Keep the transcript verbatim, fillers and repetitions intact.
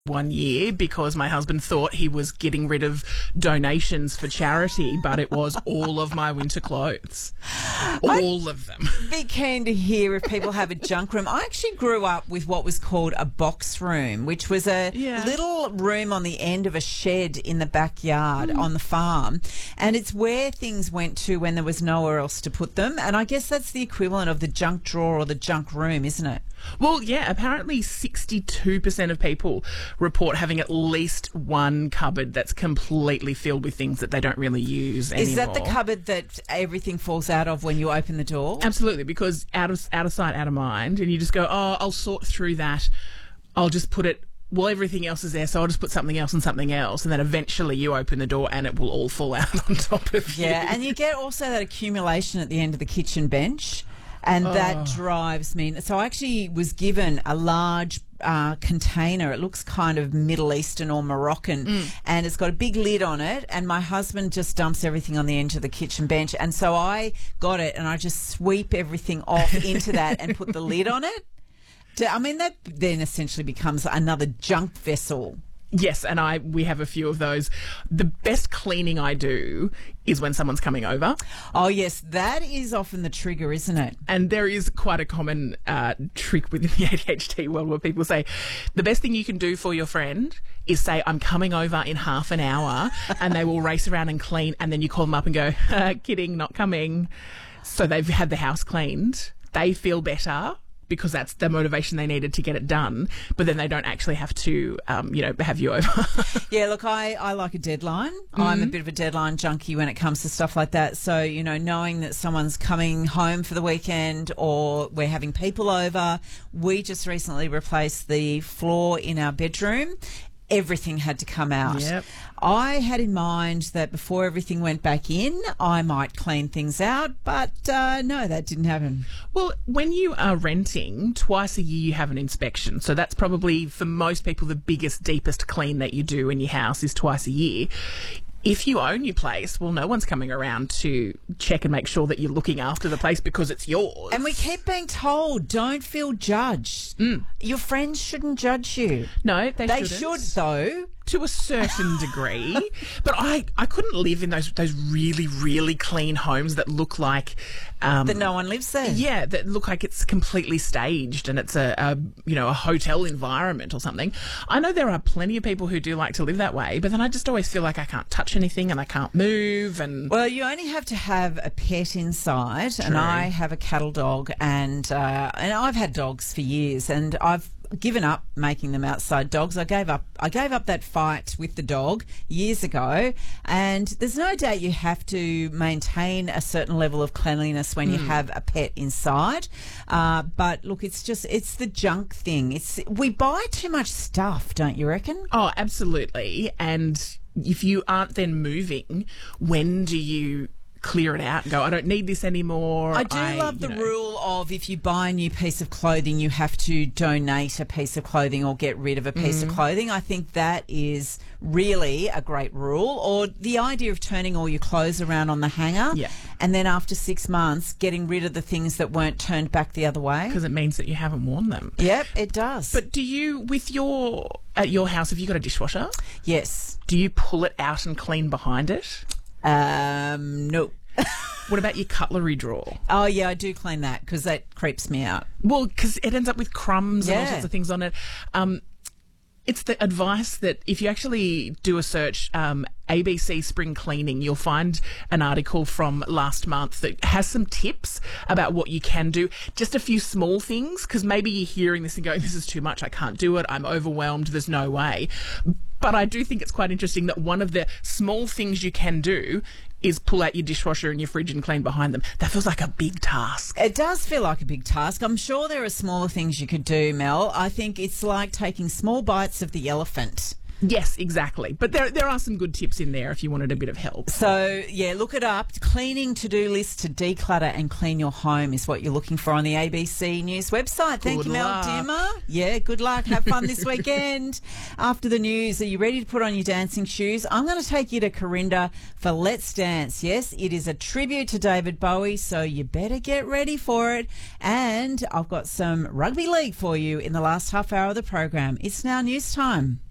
one year because my husband thought he was getting rid of donations for charity, but it was all of my winter clothes. All of them. Be keen to hear if people have a junk room. I actually grew up with what was called a box room, which was a Yeah. little room on the end of a shed in the backyard Mm. on the farm. And it's where things went to when there was nowhere else to put them. And I guess that's the equivalent of the junk drawer or the junk room, isn't it? Well, yeah, apparently sixty-two percent of people report having at least one cupboard that's completely filled with things that they don't really use anymore. Is that the cupboard that everything falls out of when you open the door? Absolutely, because out of out of sight, out of mind, and you just go, oh, I'll sort through that. I'll just put it, well, everything else is there, so I'll just put something else and something else, and then eventually you open the door and it will all fall out on top of you. Yeah, and you get also that accumulation at the end of the kitchen bench. And that drives me. So I actually was given a large uh, container. It looks kind of Middle Eastern or Moroccan, mm. and it's got a big lid on it. And my husband just dumps everything on the end of the kitchen bench. And so I got it, and I just sweep everything off into that and put the lid on it. To, I mean, that then essentially becomes another junk vessel. Yes, and I we have a few of those. The best cleaning I do is when someone's coming over. Oh, yes, that is often the trigger, isn't it? And there is quite a common uh, trick within the A D H D world where people say, the best thing you can do for your friend is say, I'm coming over in half an hour, and they will race around and clean, and then you call them up and go, kidding, not coming. So they've had the house cleaned. They feel better, because that's the motivation they needed to get it done, but then they don't actually have to, um, you know, have you over. Yeah, look, I, I like a deadline. Mm-hmm. I'm a bit of a deadline junkie when it comes to stuff like that. So, you know, knowing that someone's coming home for the weekend or we're having people over, we just recently replaced the floor in our bedroom. Everything had to come out. Yep. I had in mind that before everything went back in, I might clean things out, but uh, no, that didn't happen. Well, when you are renting, twice a year you have an inspection. So that's probably, for most people, the biggest, deepest clean that you do in your house is twice a year. If you own your place, well, no one's coming around to check and make sure that you're looking after the place because it's yours. And we keep being told, don't feel judged. Mm. Your friends shouldn't judge you. No, they, they shouldn't. should, though. To a certain degree. But I, I couldn't live in those those really, really clean homes that look like... Um, that no one lives there. Yeah, that look like it's completely staged and it's a, a, you know, a hotel environment or something. I know there are plenty of people who do like to live that way, but then I just always feel like I can't touch anything and I can't move. And Well, you only have to have a pet inside. True. And I have a cattle dog, and uh, and I've had dogs for years, and I've given up making them outside dogs. I gave up I gave up that fight with the dog years ago, and there's no doubt you have to maintain a certain level of cleanliness when mm. you have a pet inside. Uh, but look, it's just it's the junk thing. It's we buy too much stuff, don't you reckon? Oh, absolutely. And if you aren't then moving, when do you clear it out and go, I don't need this anymore? I do I, love the know. rule of if you buy a new piece of clothing, you have to donate a piece of clothing or get rid of a piece mm. of clothing. I think that is really a great rule. Or the idea of turning all your clothes around on the hanger, yeah. and then after six months getting rid of the things that weren't turned back the other way. Because it means that you haven't worn them. Yep, it does. But do you, with your, at your house, have you got a dishwasher? Yes. Do you pull it out and clean behind it? Um, no. What about your cutlery drawer? Oh, yeah, I do clean that because that creeps me out. Well, because it ends up with crumbs yeah. and all sorts of things on it. Um, it's the advice that if you actually do a search, um, A B C Spring Cleaning, you'll find an article from last month that has some tips about what you can do. Just a few small things, because maybe you're hearing this and going, this is too much, I can't do it, I'm overwhelmed, there's no way. But I do think it's quite interesting that one of the small things you can do is pull out your dishwasher and your fridge and clean behind them. That feels like a big task. It does feel like a big task. I'm sure there are smaller things you could do, Mel. I think it's like taking small bites of the elephant. Yes, exactly. But there there are some good tips in there if you wanted a bit of help. So, yeah, look it up. Cleaning to-do list to declutter and clean your home is what you're looking for on the A B C News website. Thank Good you, Mel luck. Dimmer. Yeah, good luck. Have fun this weekend. After the news, are you ready to put on your dancing shoes? I'm going to take you to Corinda for Let's Dance. Yes, it is a tribute to David Bowie, so you better get ready for it. And I've got some rugby league for you in the last half hour of the program. It's now news time.